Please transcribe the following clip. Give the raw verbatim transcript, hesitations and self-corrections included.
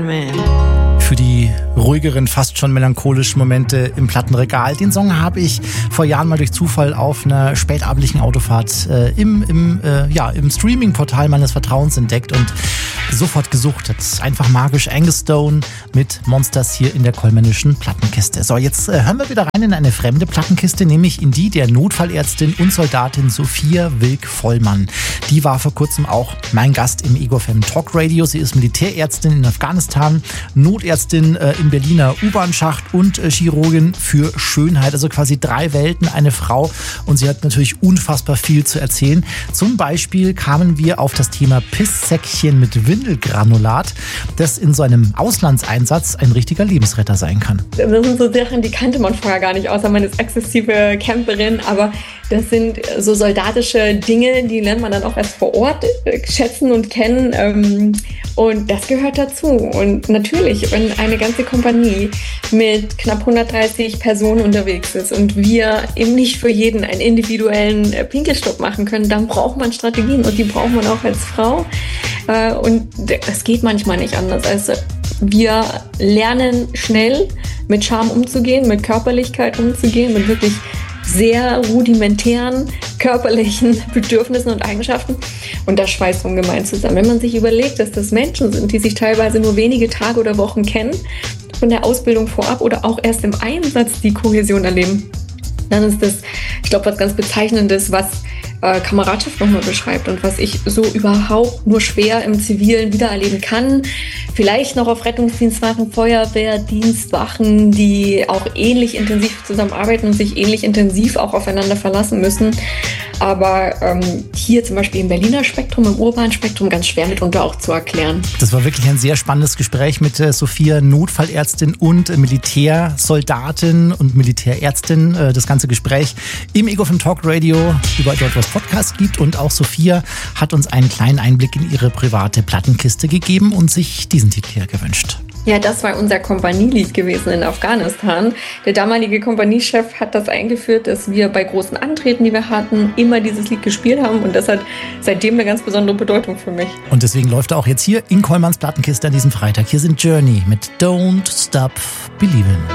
Für die ruhigeren, fast schon melancholischen Momente im Plattenregal. Den Song habe ich vor Jahren mal durch Zufall auf einer spätabendlichen Autofahrt äh, im, im, äh, ja, im Streaming-Portal meines Vertrauens entdeckt und sofort gesuchtet. Einfach magisch. Angus Stone mit Monsters hier in der Kollmännischen Plattenkiste. So, jetzt äh, hören wir wieder rein in eine fremde Plattenkiste, nämlich in die der Notfallärztin und Soldatin Sophia Wilk-Vollmann. Die war vor kurzem auch mein Gast im Ego F M Talk Radio. Sie ist Militärärztin in Afghanistan, Notärztin äh, im Berliner U-Bahn-Schacht und äh, Chirurgin für Schönheit. Also quasi drei Welten, eine Frau. Und sie hat natürlich unfassbar viel zu erzählen. Zum Beispiel kamen wir auf das Thema Pisssäckchen mit Windelgranulat, das in so einem Auslandseinsatz ein richtiger Lebensretter sein kann. Das sind so Sachen, die kannte man vorher gar nicht, außer man ist exzessive Camperin. Aber das sind so soldatische Dinge, die lernt man dann auch erst vor Ort schätzen und kennen. Und das gehört dazu. Und natürlich, wenn eine ganze Kompanie mit knapp hundertdreißig Personen unterwegs ist und wir eben nicht für jeden einen individuellen Pinkelstopp machen können, dann braucht man Strategien und die braucht man auch als Frau. Und das geht manchmal nicht anders. Also wir lernen schnell mit Scham umzugehen, mit Körperlichkeit umzugehen, mit wirklich sehr rudimentären körperlichen Bedürfnissen und Eigenschaften. Und das schweißt ungemein zusammen. Wenn man sich überlegt, dass das Menschen sind, die sich teilweise nur wenige Tage oder Wochen kennen, von der Ausbildung vorab oder auch erst im Einsatz die Kohäsion erleben, dann ist das, ich glaube, was ganz Bezeichnendes, was äh, Kameradschaft nochmal beschreibt und was ich so überhaupt nur schwer im Zivilen wiedererleben kann. Vielleicht noch auf Rettungsdienstwachen, Feuerwehrdienstwachen, die auch ähnlich intensiv zusammenarbeiten und sich ähnlich intensiv auch aufeinander verlassen müssen. Aber ähm, hier zum Beispiel im Berliner Spektrum, im urbanen Spektrum ganz schwer mitunter auch zu erklären. Das war wirklich ein sehr spannendes Gespräch mit äh, Sophia, Notfallärztin und äh, Militärsoldatin und Militärärztin. Äh, das ganze Gespräch im Ego F M Talk Radio, überall dort, wo es Podcasts gibt. Und auch Sophia hat uns einen kleinen Einblick in ihre private Plattenkiste gegeben und sich diesen Titel hier gewünscht. Ja, das war unser Kompanielied gewesen in Afghanistan. Der damalige Kompaniechef hat das eingeführt, dass wir bei großen Antreten, die wir hatten, immer dieses Lied gespielt haben. Und das hat seitdem eine ganz besondere Bedeutung für mich. Und deswegen läuft er auch jetzt hier in Kollmanns Plattenkiste an diesem Freitag. Hier sind Journey mit Don't Stop Believin'.